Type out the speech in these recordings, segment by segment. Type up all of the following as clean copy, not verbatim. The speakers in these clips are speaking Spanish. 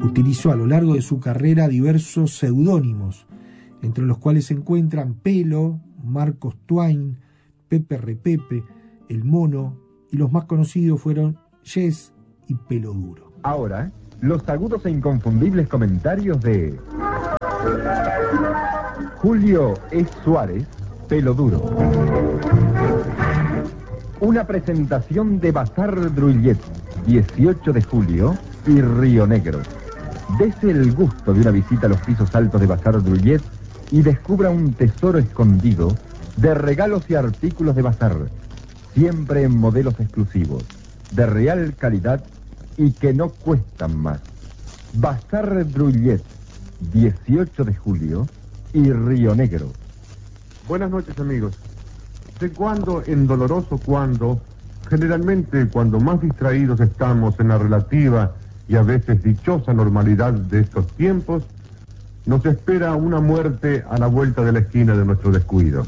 Utilizó a lo largo de su carrera diversos seudónimos, entre los cuales se encuentran Pelo, Marcos Twain, Pepe Repepe, El Mono, y los más conocidos fueron Yes y Pelo Duro. Ahora, los agudos e inconfundibles comentarios de Julio E. Suárez, Pelo Duro. Una presentación de Bazar Druillet, 18 de julio y Río Negro. Dese el gusto de una visita a los pisos altos de Bazar Druillet y descubra un tesoro escondido de regalos y artículos de bazar, siempre en modelos exclusivos, de real calidad y que no cuestan más. Bazar Druillet, 18 de julio y Río Negro. Buenas noches, amigos. De cuando en doloroso cuando, generalmente cuando más distraídos estamos en la relativa y a veces dichosa normalidad de estos tiempos, nos espera una muerte a la vuelta de la esquina de nuestro descuido.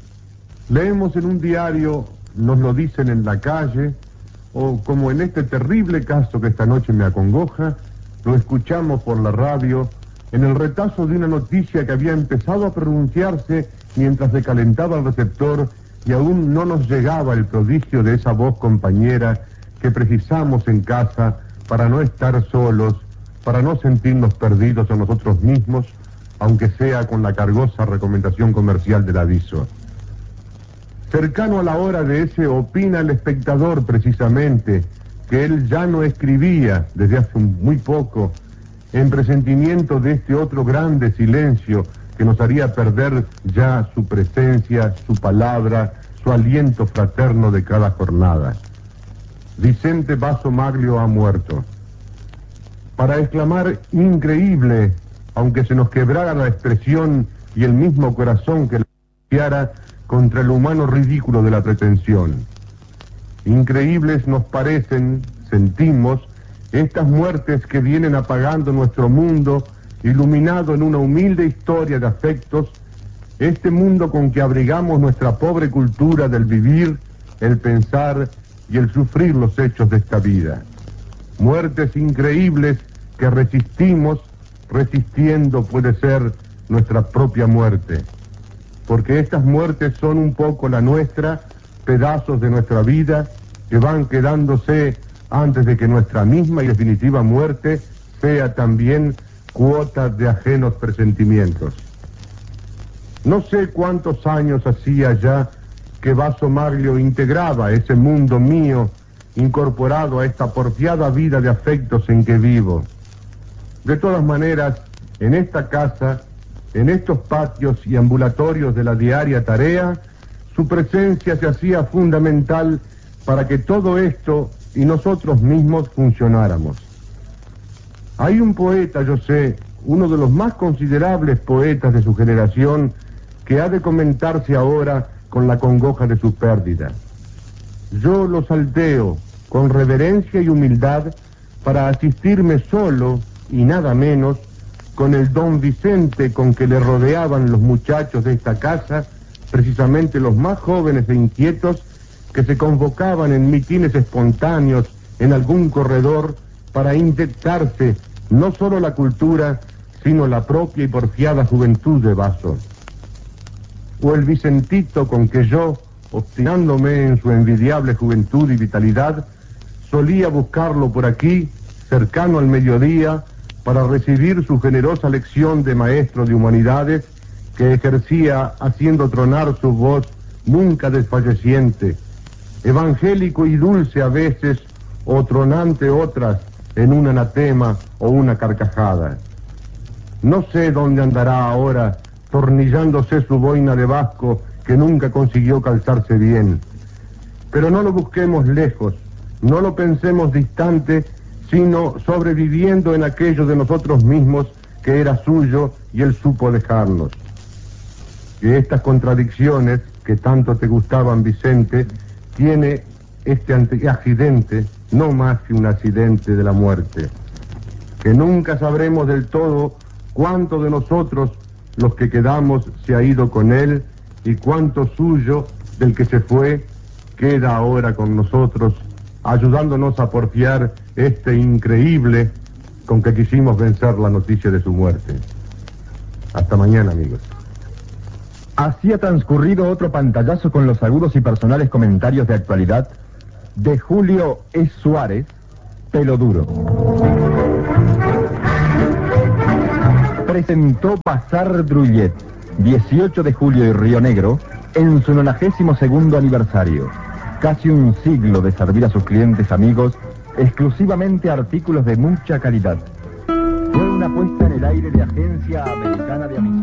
Leemos en un diario, nos lo dicen en la calle, o como en este terrible caso que esta noche me acongoja, lo escuchamos por la radio en el retazo de una noticia que había empezado a pronunciarse mientras se calentaba el receptor y aún no nos llegaba el prodigio de esa voz compañera que precisamos en casa para no estar solos, para no sentirnos perdidos a nosotros mismos, aunque sea con la cargosa recomendación comercial del aviso. Cercano a la hora de ese opina el espectador precisamente que él ya no escribía desde hace muy poco, en presentimiento de este otro grande silencio que nos haría perder ya su presencia, su palabra, su aliento fraterno de cada jornada. Vicente Basso Maglio ha muerto. Para exclamar increíble, aunque se nos quebrara la expresión y el mismo corazón que la pronunciara contra el humano ridículo de la pretensión. Increíbles nos parecen, sentimos, estas muertes que vienen apagando nuestro mundo, iluminado en una humilde historia de afectos, este mundo con que abrigamos nuestra pobre cultura del vivir, el pensar y el sufrir los hechos de esta vida. Muertes increíbles que resistimos, resistiendo puede ser nuestra propia muerte. Porque estas muertes son un poco la nuestra, pedazos de nuestra vida que van quedándose antes de que nuestra misma y definitiva muerte sea también cuota de ajenos presentimientos. No sé cuántos años hacía ya que Basso Maglio integraba ese mundo mío incorporado a esta porfiada vida de afectos en que vivo. De todas maneras, en esta casa, en estos patios y ambulatorios de la diaria tarea, su presencia se hacía fundamental para que todo esto y nosotros mismos funcionáramos. Hay un poeta, yo sé, uno de los más considerables poetas de su generación, que ha de comentarse ahora con la congoja de su pérdida. Yo lo salteo con reverencia y humildad para asistirme solo y nada menos con el don Vicente con que le rodeaban los muchachos de esta casa, precisamente los más jóvenes e inquietos, que se convocaban en mitines espontáneos en algún corredor para inyectarse no solo la cultura, sino la propia y porfiada juventud de Basso. O el Vicentito con que yo, obstinándome en su envidiable juventud y vitalidad, solía buscarlo por aquí, cercano al mediodía, para recibir su generosa lección de maestro de humanidades que ejercía haciendo tronar su voz nunca desfalleciente, evangélico y dulce a veces, o tronante otras en un anatema o una carcajada. No sé dónde andará ahora, tornillándose su boina de vasco que nunca consiguió calzarse bien. Pero no lo busquemos lejos, no lo pensemos distante, sino sobreviviendo en aquello de nosotros mismos que era suyo y él supo dejarnos. Que estas contradicciones que tanto te gustaban, Vicente, tiene este accidente, no más que un accidente de la muerte. Que nunca sabremos del todo cuánto de nosotros, los que quedamos, se ha ido con él y cuánto suyo, del que se fue, queda ahora con nosotros, ayudándonos a porfiar este increíble, con que quisimos vencer la noticia de su muerte. Hasta mañana, amigos. Así ha transcurrido otro pantallazo con los agudos y personales comentarios de actualidad de Julio E. Suárez, Pelo Duro. Presentó Bazar Drullet, 18 de julio y Río Negro, en su 92º aniversario. Casi un siglo de servir a sus clientes amigos exclusivamente artículos de mucha calidad. Fue una puesta en el aire de Agencia Americana de Amistad.